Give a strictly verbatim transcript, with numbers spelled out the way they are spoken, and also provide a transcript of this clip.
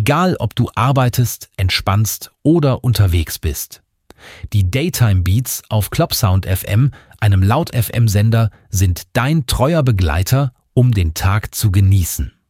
Egal, ob du arbeitest, entspannst oder unterwegs bist. Die Daytime Beats auf Clubsound F M, einem Laut-F M-Sender, sind dein treuer Begleiter, um den Tag zu genießen.